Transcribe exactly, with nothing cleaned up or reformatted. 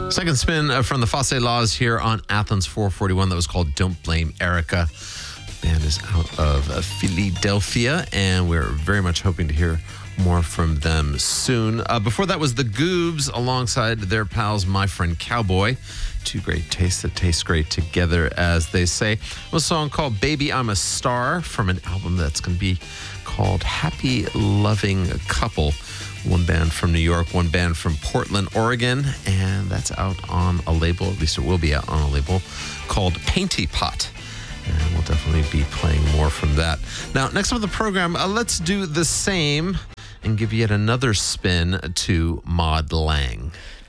Second spin uh, from the Fosse Laws here on Athens four forty-one. That was called Don't Blame Erica. The band is out of uh, Philadelphia, and we're very much hoping to hear more from them soon. Uh, before that was the Goobs alongside their pals My Friend Cowboy. Two great tastes that taste great together, as they say. It was a song called Baby I'm a Star from an album that's going to be called Happy Loving Couple. One band from New York, one band from Portland, Oregon, and that's out on a label, at least it will be out on a label, called Painty Pot. And we'll definitely be playing more from that. Now, next on the program, uh, let's do the same and give yet another spin to Maud Lang.